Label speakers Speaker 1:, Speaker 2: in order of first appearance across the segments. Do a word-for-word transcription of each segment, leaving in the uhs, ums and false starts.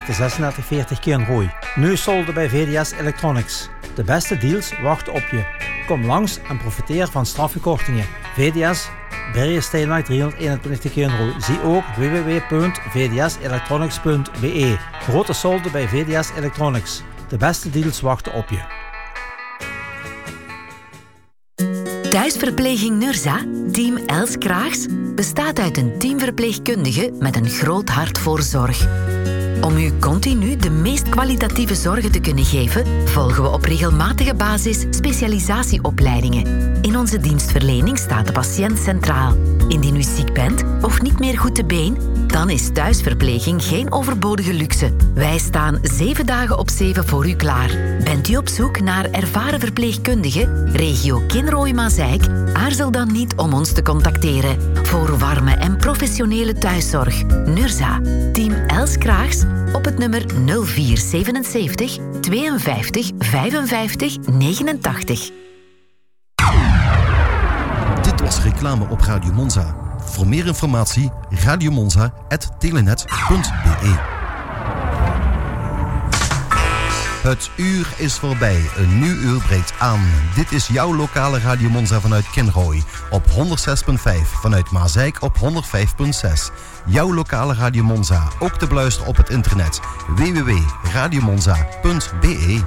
Speaker 1: de zesendertig veertig Kernrooi. Nu solden bij V D S Electronics. De beste deals wachten op je. Kom langs en profiteer van straffe V D S, Berje Steenweg driehonderdeenentwintig Kernrooi. Zie ook w w w punt v d s electronics punt b e. Grote solden bij V D S Electronics. De beste deals wachten op je.
Speaker 2: Thuisverpleging Nurza, team Els Kraags, bestaat uit een teamverpleegkundige met een groot hart voor zorg. Om u continu de meest kwalitatieve zorgen te kunnen geven, volgen we op regelmatige basis specialisatieopleidingen. In onze dienstverlening staat de patiënt centraal. Indien u ziek bent of niet meer goed te been, dan is thuisverpleging geen overbodige luxe. Wij staan zeven dagen op zeven voor u klaar. Bent u op zoek naar ervaren verpleegkundigen, regio Kinrooi-Mazeik? Aarzel dan niet om ons te contacteren. Voor warme en professionele thuiszorg. Nurza, team Els Kraags, op het nummer nul vier zevenenzeventig tweeënvijftig vijfenvijftig negenentachtig.
Speaker 3: Dit was reclame op Radio Monza. Voor meer informatie radiomonza punt telenet punt b e. Het uur is voorbij. Een nieuw uur breekt aan. Dit is jouw lokale Radio Monza vanuit Kinrooi. Op honderdzes komma vijf. Vanuit Mazeik op honderdvijf komma zes. Jouw lokale Radio Monza. Ook te beluisteren op het internet. w w w punt radiomonza punt b e.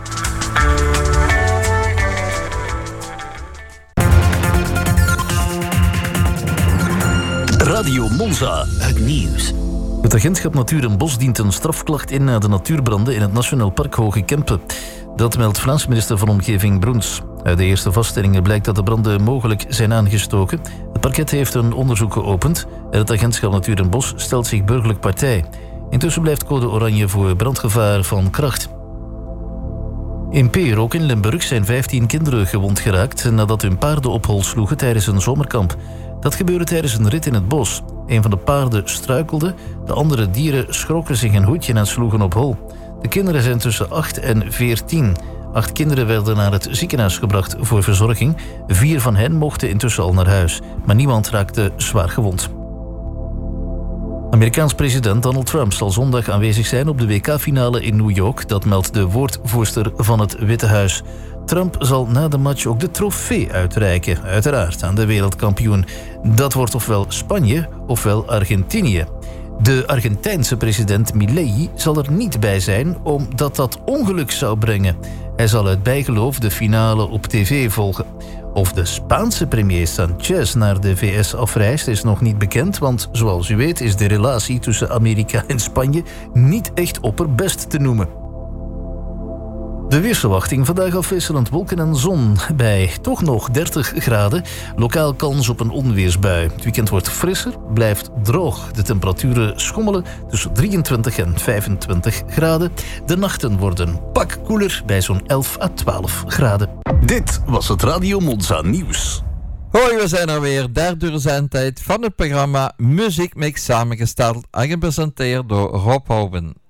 Speaker 4: Radio Monza, het nieuws. Het agentschap Natuur en Bos dient een strafklacht in na de natuurbranden in het Nationaal Park Hoge Kempen. Dat meldt Vlaams minister van Omgeving Broens. Uit de eerste vaststellingen blijkt dat de branden mogelijk zijn aangestoken. Het parket heeft een onderzoek geopend en het agentschap Natuur en Bos stelt zich burgerlijk partij. Intussen blijft code oranje voor brandgevaar van kracht. In Peer, ook in Limburg, zijn vijftien kinderen gewond geraakt nadat hun paarden op hol sloegen tijdens een zomerkamp. Dat gebeurde tijdens een rit in het bos. Een van de paarden struikelde, de andere dieren schrokken zich een hoedje en sloegen op hol. De kinderen zijn tussen acht en veertien. Acht kinderen werden naar het ziekenhuis gebracht voor verzorging. Vier van hen mochten intussen al naar huis, maar niemand raakte zwaar gewond. Amerikaans president Donald Trump zal zondag aanwezig zijn op de W K-finale in New York. Dat meldt de woordvoerster van het Witte Huis. Trump zal na de match ook de trofee uitreiken, uiteraard aan de wereldkampioen. Dat wordt ofwel Spanje ofwel Argentinië. De Argentijnse president Milei zal er niet bij zijn omdat dat ongeluk zou brengen. Hij zal uit bijgeloof de finale op tv volgen. Of de Spaanse premier Sanchez naar de V S afreist is nog niet bekend, want zoals u weet is de relatie tussen Amerika en Spanje niet echt opperbest te noemen. De weersverwachting vandaag afwisselend wolken en zon bij toch nog dertig graden. Lokaal kans op een onweersbui. Het weekend wordt frisser, blijft droog. De temperaturen schommelen tussen drieëntwintig en vijfentwintig graden. De nachten worden pak koeler bij zo'n elf à twaalf graden.
Speaker 5: Dit was het Radio Monza nieuws.
Speaker 6: Hoi, we zijn er weer. Derde uur zendtijd van het programma Muziek Mix, samengesteld en gepresenteerd door Rob Houben.